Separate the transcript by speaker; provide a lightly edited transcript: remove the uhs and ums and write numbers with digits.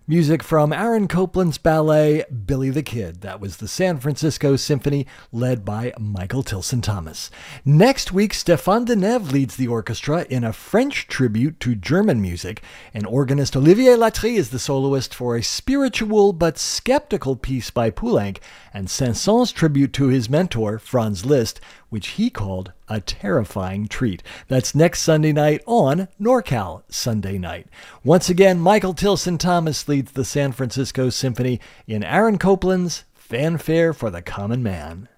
Speaker 1: Music from Aaron Copland's ballet, Billy the Kid. That was the San Francisco Symphony, led by Michael Tilson Thomas. Next week, Stéphane Denève leads the orchestra in a French tribute to German music, and organist Olivier Latry is the soloist for a spiritual but skeptical piece by Poulenc, and Saint-Saëns' tribute to his mentor, Franz Liszt, which he called a terrifying treat. That's next Sunday night on NorCal Sunday Night. Once again, Michael Tilson Thomas leads the San Francisco Symphony in Aaron Copland's Fanfare for the Common Man.